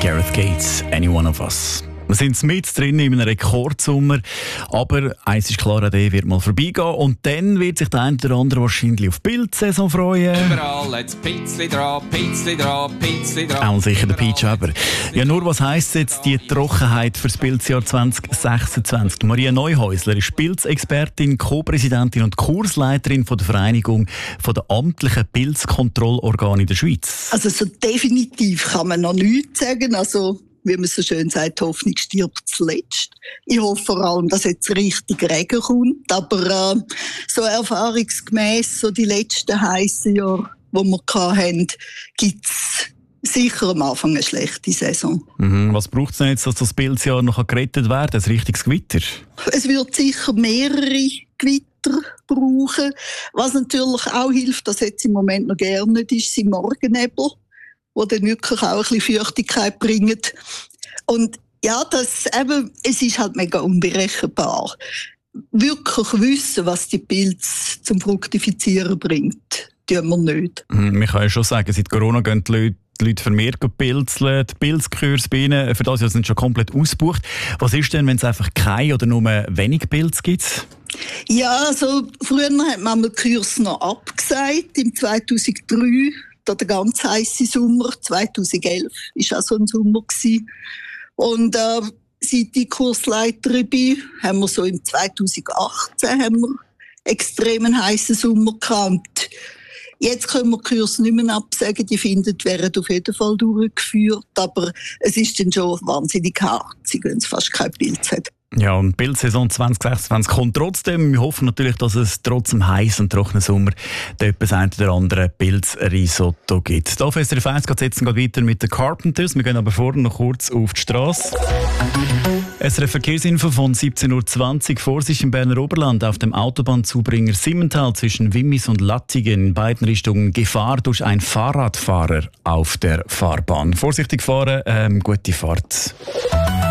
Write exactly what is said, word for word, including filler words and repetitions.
Gareth Gates, Any One of Us. Wir sind mit drin in einem Rekordsommer, aber eins ist klar, der wird mal vorbeigehen und dann wird sich der eine oder andere wahrscheinlich auf die Bildsaison freuen. Überall hat's Pizzli dran, Pizzli dran, Pizzli dran. Auch sicher der Peach Weber. Ja, nur was heisst jetzt die Trockenheit für das Pilzjahr zwanzig sechsundzwanzig? Maria Neuhäusler ist Pilzexpertin, Co-Präsidentin und Kursleiterin von der Vereinigung von der amtlichen Pilzkontrollorgane in der Schweiz. Also so definitiv kann man noch nichts sagen. Also wie man so schön sagt, die Hoffnung stirbt zuletzt. Ich hoffe vor allem, dass jetzt richtig Regen kommt. Aber äh, so erfahrungsgemäss, so die letzten heissen Jahre, die wir hatten, gibt es sicher am Anfang eine schlechte Saison. Mhm. Was braucht es denn jetzt, dass das Pilzjahr noch gerettet werden kann? Ein richtiges Gewitter? Es wird sicher mehrere Gewitter brauchen. Was natürlich auch hilft, das jetzt im Moment noch gerne nicht ist, sind Morgennebel, die dann wirklich auch ein bisschen Feuchtigkeit bringen. Und ja, das eben, es ist halt mega unberechenbar. Wirklich wissen, was die Pilze zum Fruktifizieren bringt, tun wir nicht. Man kann ja schon sagen, seit Corona gehen die Leute, die Leute vermehrt pilzeln. Die Pilzkurs bei ihnen für das Jahr sind schon komplett ausgebucht. Was ist denn, wenn es einfach keine oder nur wenig Pilze gibt? Ja, also früher hat man den Kurs noch abgesagt, im zweitausenddrei. Der ganz heisse Sommer, zweitausendelf war auch so ein Sommer. Und äh, seit ich Kursleiterin bin, haben wir so im zweitausendachtzehn haben wir extrem heissen Sommer gehabt. Jetzt können wir die Kurse nicht mehr absagen, die finden, werden auf jeden Fall durchgeführt, aber es ist dann schon wahnsinnig harzig, wenn es fast kein Pilz hat. Ja, und die Pilzsaison zwanzig sechsundzwanzig kommt trotzdem. Wir hoffen natürlich, dass es trotz dem heißen und trockenen Sommer etwas ein oder andere Pilzrisotto gibt. Hier auf S R F eins geht es jetzt weiter mit den Carpenters. Wir gehen aber vorher noch kurz auf die Straße. S R F Verkehrsinfo von siebzehn Uhr zwanzig. Vorsicht im Berner Oberland auf dem Autobahnzubringer Simmental zwischen Wimmis und Lattingen. In beiden Richtungen Gefahr durch einen Fahrradfahrer auf der Fahrbahn. Vorsichtig fahren, ähm, gute Fahrt.